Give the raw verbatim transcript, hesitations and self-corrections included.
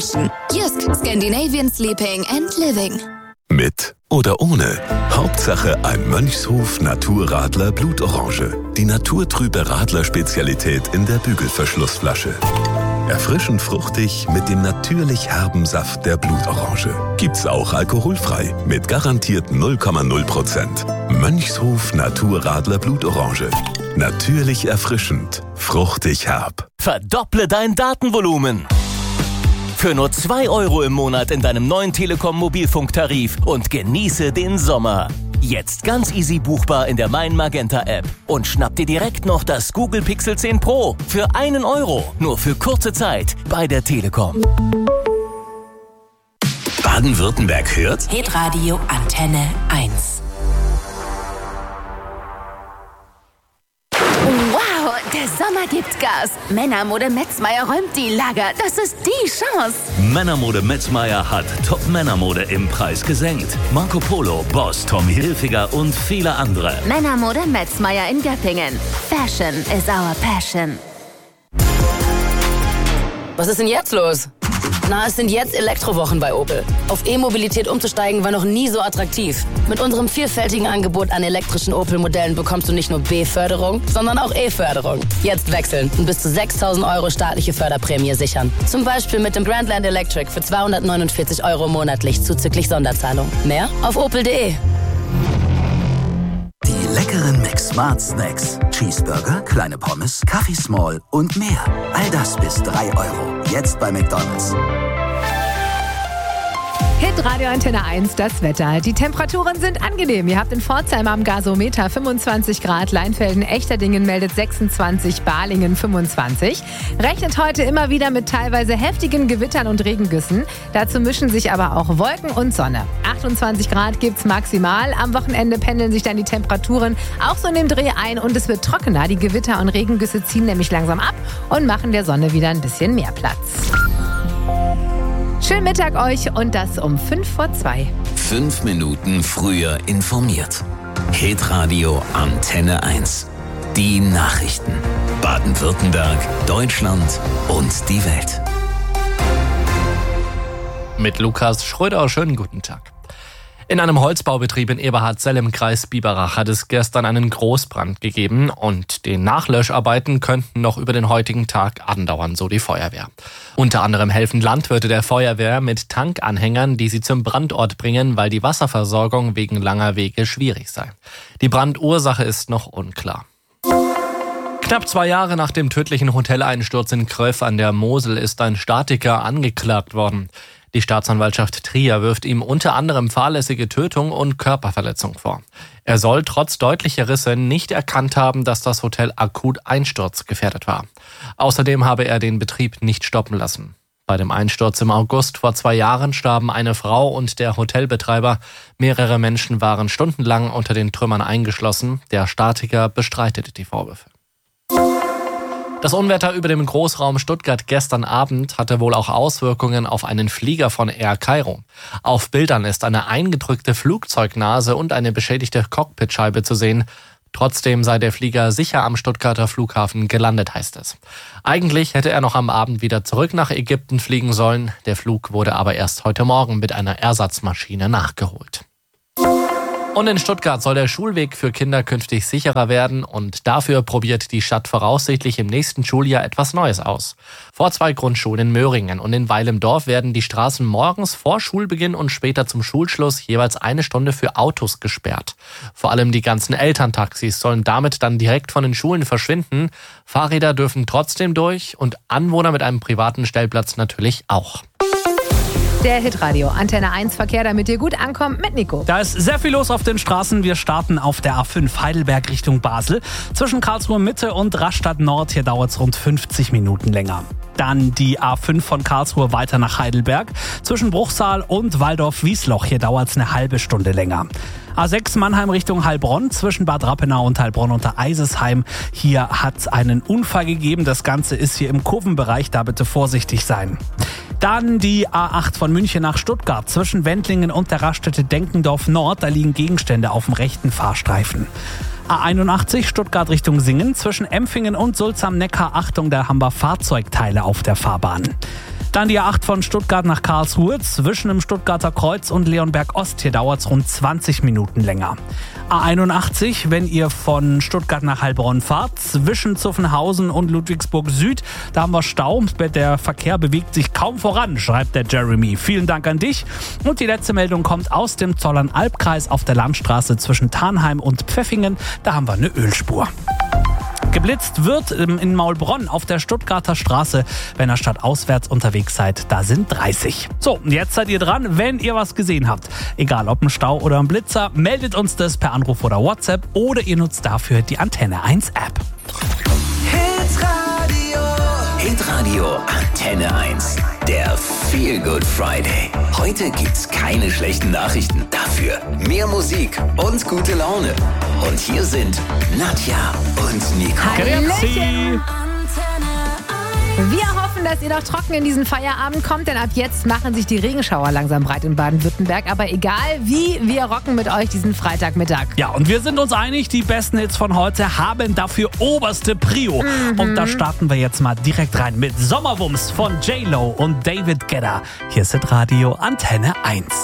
Fashion. Jysk, Scandinavian Sleeping and Living. Mit oder ohne. Hauptsache ein Mönchshof Naturradler Blutorange. Die naturtrübe Radler-Spezialität in der Bügelverschlussflasche. Erfrischend fruchtig mit dem natürlich herben Saft der Blutorange. Gibt's auch alkoholfrei mit garantiert null Komma null Prozent. Mönchshof Naturradler Blutorange. Natürlich erfrischend, fruchtig herb. Verdopple dein Datenvolumen. Für nur zwei Euro im Monat in deinem neuen Telekom-Mobilfunktarif und genieße den Sommer. Jetzt ganz easy buchbar in der Mein Magenta App. Und schnapp dir direkt noch das Google Pixel zehn Pro für einen Euro. Nur für kurze Zeit bei der Telekom. Baden-Württemberg hört Hitradio Antenne eins. Wow, der Sommer gibt Gas. Männermode Metzmeier räumt die Lager. Das ist die Chance. Männermode Metzmeier hat Top-Männermode im Preis gesenkt. Marco Polo, Boss, Tommy Hilfiger und viele andere. Männermode Metzmeier in Göppingen. Fashion is our passion. Was ist denn jetzt los? Na, es sind jetzt Elektrowochen bei Opel. Auf E-Mobilität umzusteigen war noch nie so attraktiv. Mit unserem vielfältigen Angebot an elektrischen Opel-Modellen bekommst du nicht nur B-Förderung, sondern auch E-Förderung. Jetzt wechseln und bis zu sechstausend Euro staatliche Förderprämie sichern. Zum Beispiel mit dem Brandland Electric für zweihundertneunundvierzig Euro monatlich zuzüglich Sonderzahlung. Mehr auf opel punkt de. Die leckeren Mix-Smart Snacks. Cheeseburger, kleine Pommes, Kaffee Small und mehr. All das bis drei Euro. Jetzt bei McDonald's. Hitradio Antenne eins, das Wetter. Die Temperaturen sind angenehm. Ihr habt in Pforzheim am Gasometer fünfundzwanzig Grad, Leinfelden, Echterdingen meldet sechsundzwanzig, Balingen fünfundzwanzig. Rechnet heute immer wieder mit teilweise heftigen Gewittern und Regengüssen. Dazu mischen sich aber auch Wolken und Sonne. achtundzwanzig Grad gibt's maximal. Am Wochenende pendeln sich dann die Temperaturen auch so in dem Dreh ein und es wird trockener. Die Gewitter und Regengüsse ziehen nämlich langsam ab und machen der Sonne wieder ein bisschen mehr Platz. Schönen Mittag euch und das um fünf vor zwei. Fünf Minuten früher informiert. Hitradio Antenne eins. Die Nachrichten. Baden-Württemberg, Deutschland und die Welt. Mit Lukas Schröder, schönen guten Tag. In einem Holzbaubetrieb in Eberhardzell im Kreis Biberach hat es gestern einen Großbrand gegeben und die Nachlöscharbeiten könnten noch über den heutigen Tag andauern, so die Feuerwehr. Unter anderem helfen Landwirte der Feuerwehr mit Tankanhängern, die sie zum Brandort bringen, weil die Wasserversorgung wegen langer Wege schwierig sei. Die Brandursache ist noch unklar. Knapp zwei Jahre nach dem tödlichen Hoteleinsturz in Kröff an der Mosel ist ein Statiker angeklagt worden. Die Staatsanwaltschaft Trier wirft ihm unter anderem fahrlässige Tötung und Körperverletzung vor. Er soll trotz deutlicher Risse nicht erkannt haben, dass das Hotel akut einsturzgefährdet war. Außerdem habe er den Betrieb nicht stoppen lassen. Bei dem Einsturz im August vor zwei Jahren starben eine Frau und der Hotelbetreiber. Mehrere Menschen waren stundenlang unter den Trümmern eingeschlossen. Der Statiker bestreitet die Vorwürfe. Das Unwetter über dem Großraum Stuttgart gestern Abend hatte wohl auch Auswirkungen auf einen Flieger von Air Cairo. Auf Bildern ist eine eingedrückte Flugzeugnase und eine beschädigte Cockpitscheibe zu sehen. Trotzdem sei der Flieger sicher am Stuttgarter Flughafen gelandet, heißt es. Eigentlich hätte er noch am Abend wieder zurück nach Ägypten fliegen sollen. Der Flug wurde aber erst heute Morgen mit einer Ersatzmaschine nachgeholt. Und in Stuttgart soll der Schulweg für Kinder künftig sicherer werden und dafür probiert die Stadt voraussichtlich im nächsten Schuljahr etwas Neues aus. Vor zwei Grundschulen in Möhringen und in Weil im Dorf werden die Straßen morgens vor Schulbeginn und später zum Schulschluss jeweils eine Stunde für Autos gesperrt. Vor allem die ganzen Elterntaxis sollen damit dann direkt von den Schulen verschwinden. Fahrräder dürfen trotzdem durch und Anwohner mit einem privaten Stellplatz natürlich auch. Der Hitradio Antenne eins Verkehr, damit ihr gut ankommt, mit Nico. Da ist sehr viel los auf den Straßen. Wir starten auf der A fünf Heidelberg Richtung Basel. Zwischen Karlsruhe Mitte und Rastatt Nord, hier dauert es rund fünfzig Minuten länger. Dann die A fünf von Karlsruhe weiter nach Heidelberg. Zwischen Bruchsal und Waldorf-Wiesloch, hier dauert es eine halbe Stunde länger. A sechs Mannheim Richtung Heilbronn, zwischen Bad Rappenau und Heilbronn unter Eisesheim. Hier hat es einen Unfall gegeben. Das Ganze ist hier im Kurvenbereich, da bitte vorsichtig sein. Dann die A acht von München nach Stuttgart, zwischen Wendlingen und der Raststätte Denkendorf Nord. Da liegen Gegenstände auf dem rechten Fahrstreifen. A einundachtzig Stuttgart Richtung Singen, zwischen Empfingen und Sulz am Neckar. Achtung, da haben wir Fahrzeugteile auf der Fahrbahn. Dann die A acht von Stuttgart nach Karlsruhe. Zwischen dem Stuttgarter Kreuz und Leonberg Ost. Hier dauert es rund zwanzig Minuten länger. A einundachtzig, wenn ihr von Stuttgart nach Heilbronn fahrt. Zwischen Zuffenhausen und Ludwigsburg Süd. Da haben wir Stau. Der Verkehr bewegt sich kaum voran, schreibt der Jeremy. Vielen Dank an dich. Und die letzte Meldung kommt aus dem Zollern-Albkreis auf der Landstraße zwischen Tarnheim und Pfeffingen. Da haben wir eine Ölspur. Geblitzt wird in Maulbronn auf der Stuttgarter Straße, wenn ihr stadtauswärts unterwegs seid. Da sind dreißig. So, jetzt seid ihr dran, wenn ihr was gesehen habt. Egal ob ein Stau oder ein Blitzer, meldet uns das per Anruf oder WhatsApp oder ihr nutzt dafür die Antenne eins App. Hitradio. Hitradio Antenne eins. Der Feel Good Friday. Heute gibt's keine schlechten Nachrichten. Dafür mehr Musik und gute Laune. Und hier sind Nadja und Nico. Grüezi. Wir hoffen, dass ihr noch trocken in diesen Feierabend kommt, denn ab jetzt machen sich die Regenschauer langsam breit in Baden-Württemberg. Aber egal wie, wir rocken mit euch diesen Freitagmittag. Ja, und wir sind uns einig, die besten Hits von heute haben dafür oberste Prio. Mhm. Und da starten wir jetzt mal direkt rein mit Sommerwumms von J-Lo und David Guetta. Hier ist Radio Antenne eins.